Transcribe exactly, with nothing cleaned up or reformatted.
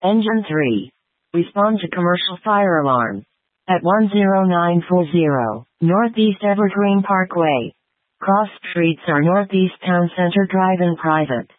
Engine three. Respond to commercial fire alarm. At one zero nine four zero, Northeast Evergreen Parkway. Cross streets are Northeast Town Center Drive and Private.